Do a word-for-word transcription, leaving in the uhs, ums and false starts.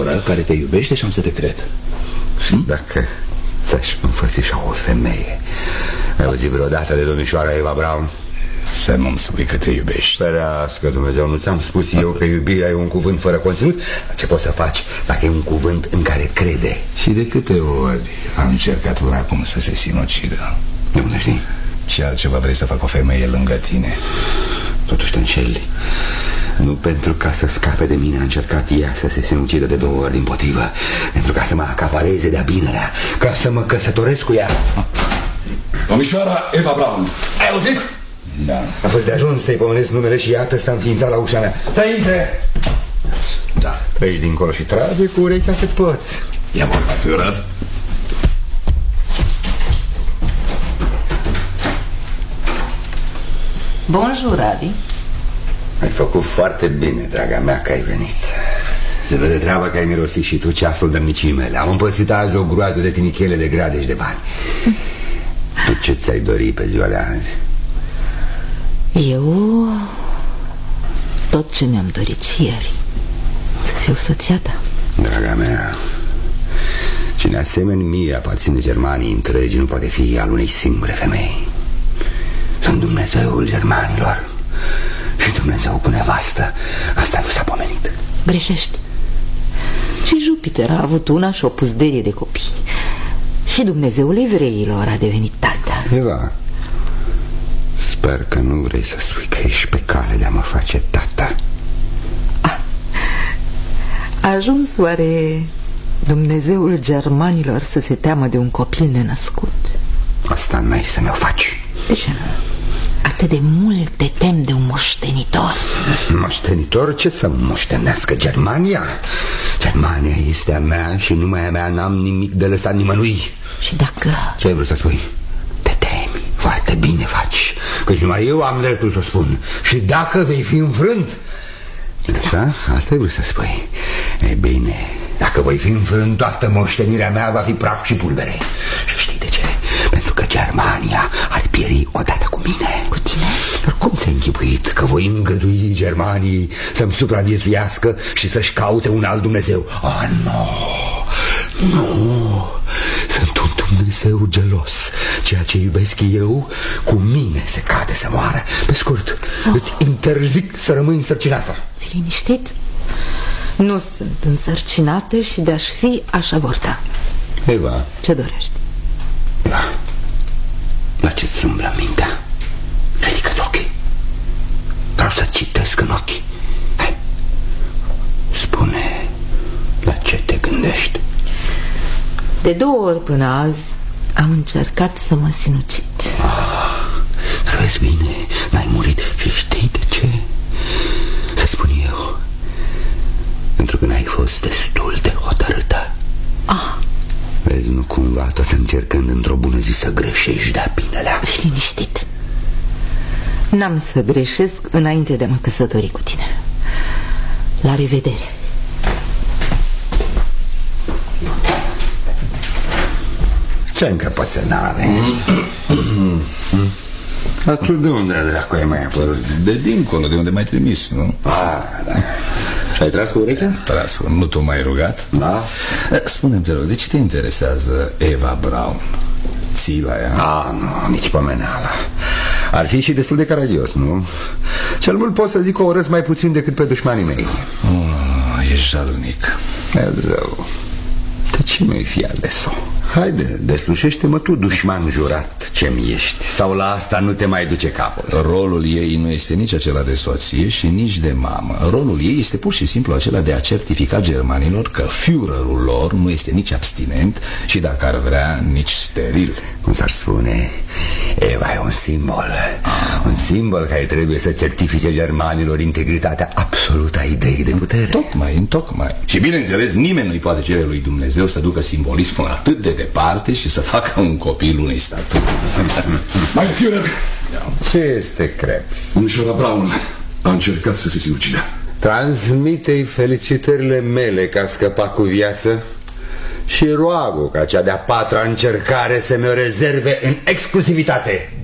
domnișoara care te iubește și am să te cred. Și dacă ți-aș înfățișa o femeie, ai auzit vreodată de domnișoara Eva Braun? Să nu-mi spui că te iubești. Ferească Dumnezeu, nu ți-am spus eu că iubirea e un cuvânt fără conținut? Ce poți să faci dacă e un cuvânt în care crede? Și de câte ori am încercat până acum să se sinucidă? De unde știi? Și altceva vrei să fac o femeie lângă tine? Totuși te înșeli. Nu pentru ca să scape de mine a încercat ea să se sinucidă de două ori, dimpotrivă. Pentru ca să mă acapareze de-a binelea, ca să mă căsătoresc cu ea. Domnișoara Eva Braun. Ai auzit? Da. A fost de ajuns să-i pomenesc numele și iată s-a înființat la ușa mea. Să intre! Da. Treci dincolo și trage cu urechea cât poți. Ia vorba, Führer. Bonjour, Adi. Ai făcut foarte bine, draga mea, că ai venit. Se vede treaba că ai mirosit și tu ceasul dămnicii mele. Am împățit azi o groază de tinichele, de grade și de bani. Tu ce ți-ai dorit pe ziua de azi? Eu... tot ce mi-am dorit și ieri. Să fiu soția ta. Draga mea, cine asemeni mie aparține Germaniei întregi nu poate fi al unei singure femei. Sunt Dumnezeul germanilor și Dumnezeu cu nevastă. Asta nu s-a pomenit. Greșești. Și Jupiter a avut una și o puzderie de copii. Și Dumnezeul evreilor a devenit tata. Eva, sper că nu vrei să spui că ești pe cale de a mă face tata. A, a ajuns oare Dumnezeul germanilor să se teamă de un copil nenăscut? Asta n-ai să mi-o faci. De ce nu? Atât de mult te tem de un moștenitor. Moștenitor? Ce să moștenească Germania? Germania este a mea și numai a mea, n-am nimic de lăsat nimănui. Și dacă... Ce ai vrut să spui? Te temi, foarte bine faci, căci numai eu am dreptul să o spun. Și dacă vei fi înfrânt... Exact. Da? Asta ai vrut să spui. E bine, dacă voi fi înfrânt, toată moștenirea mea va fi praf și pulbere. Și știi de ce? Pentru că Germania ar pieri odată cu mine. Cu tine? Dar cum ți-ai închipuit că voi îngădui Germaniei să-mi supraviețuiască și să-și caute un alt Dumnezeu? Ah, nu, nu, sunt un Dumnezeu gelos. Ceea ce iubesc eu, cu mine se cade să moară. Pe scurt, oh. îți interzic să rămâi însărcinată. Fii liniștit. Nu sunt însărcinată și de-aș fi aș avorta. Eva. Ce dorești? Eva, la ce-ți umblă mintea? Ridică-ți ochii. Vreau să citesc în ochi. Hai, spune la ce te gândești. De două ori până azi am încercat să mă sinucid. Ah, dar vezi bine, n-ai murit. Și știi de ce? Să spun eu. Pentru că n-ai fost destul de hotărâtă. Ah. Vezi, nu cumva tot încercând într-o bună zi să greșești de-a binelea. Fii liniștit. N-am să greșesc înainte de a mă căsători cu tine. La revedere. Ce încăpățânare. Dar tu de unde dracu ai mai apărut? De dincolo, de unde m-ai trimis, nu? Ah, da. Și ai tras cu urechea? Tras, nu tu m-ai rugat? Da. Spune-mi, te rog, de ce te interesează Eva Braun? Ții la ea? Ah, nu, nici pomeneala. Ar fi și destul de caragios, nu? Cel mult pot să zic că o urăsc mai puțin decât pe dușmanii mei. Oh, ești jalnic. Dumnezeu, de ce nu-i fi ales-o? Haide, deslușește-mă tu, dușman jurat ce-mi ești. Sau la asta nu te mai duce capul? Rolul ei nu este nici acela de soție și nici de mamă. Rolul ei este pur și simplu acela de a certifica germanilor că Führerul lor nu este nici abstinent și, dacă ar vrea, nici steril. Cum s-ar spune, Eva e un simbol. ah. Un simbol care trebuie să certifice germanilor integritatea absolută a ideii de putere. Tocmai, întocmai. Și bineînțeles, nimeni nu-i poate cere lui Dumnezeu să ducă simbolismul atât de departe și să facă un copil unei statui. Mein Führer! Ce este Krebs? Domnișoara Braun a încercat să se sinucidă. Transmite-i felicitările mele că a scăpat cu viață și roagă ca cea de-a patra încercare să mi-o rezerve în exclusivitate.